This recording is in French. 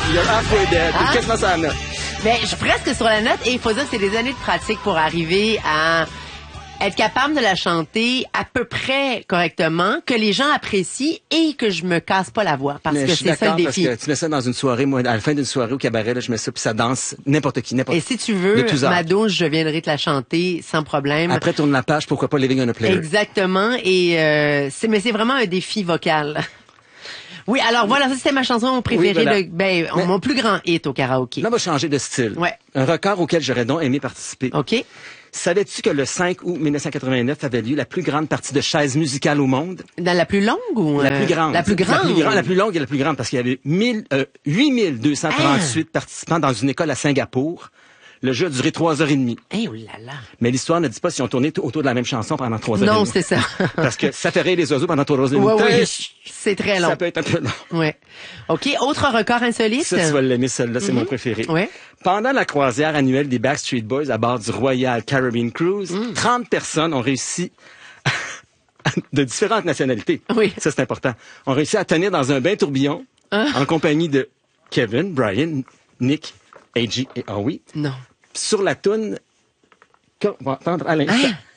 You're halfway there. Ah. T'es quasiment sur la note. Mais je suis presque sur la note et il faut dire que c'est des années de pratique pour arriver à être capable de la chanter à peu près correctement, que les gens apprécient et que je me casse pas la voix. Parce Mais que je suis c'est ça le d'accord, parce défi. que tu mets ça dans une soirée, moi, à la fin d'une soirée au cabaret, là, je mets ça, puis ça danse n'importe qui, n'importe Et si tu veux, de tous âges. Mado, je viendrai te la chanter sans problème. Après, tourne la page, pourquoi pas Living on a Player. Exactement. Et mais c'est vraiment un défi vocal. Oui, alors voilà, ça c'était ma chanson préférée, Oui, voilà. mon plus grand hit au karaoké. Là, on va changer de style. Ouais. Un record auquel j'aurais donc aimé participer. OK? Savais-tu que le 5 août 1989 avait lieu la plus grande partie de chaises musicales au monde? Dans la plus longue ou La plus grande. La plus grande. La plus longue et la plus grande, parce qu'il y avait 8238 participants dans une école à Singapour. Le jeu a duré 3h30. Eh, oh là là. Mais l'histoire ne dit pas si on tournait autour de la même chanson pendant 3h30. Non, c'est ça. Parce que ça fait rire les oiseaux pendant 3h30. Oui, c'est très long. Ça peut être un peu long. Ouais. OK, autre record insolite. Ça, tu vas l'aimer, celle-là, c'est mon préféré. Ouais. Pendant la croisière annuelle des Backstreet Boys à bord du Royal Caribbean Cruise, 30 personnes ont réussi, de différentes nationalités, Oui. ça c'est important, ont réussi à tenir dans un bain tourbillon en compagnie de Kevin, Brian, Nick, AJ et Howie Non. sur la toune qu'on va entendre à l'instant. Hein?